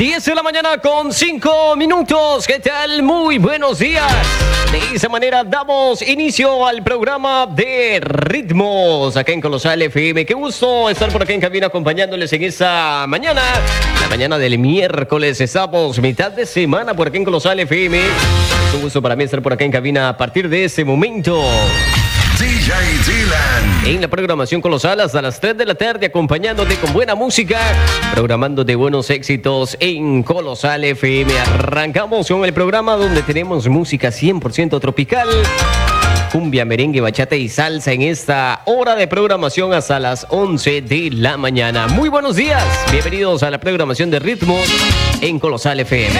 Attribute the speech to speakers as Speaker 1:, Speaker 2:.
Speaker 1: 10 de la mañana con 5 minutos. ¿Qué tal? Muy buenos días. De esa manera damos inicio al programa de Ritmos acá en Colosal FM. Qué gusto estar por acá en cabina acompañándoles en esta mañana. La mañana del miércoles. Estamos mitad de semana por acá en Colosal FM. Es un gusto para mí estar por acá en cabina a partir de este momento.
Speaker 2: DJ Dylan.
Speaker 1: En la programación Colosal hasta las 3 de la tarde, acompañándote con buena música, programándote buenos éxitos en Colosal FM. Arrancamos con el programa donde tenemos música 100% tropical, cumbia, merengue, bachata y salsa en esta hora de programación hasta las 11 de la mañana. Muy buenos días, bienvenidos a la programación de Ritmos en Colosal FM.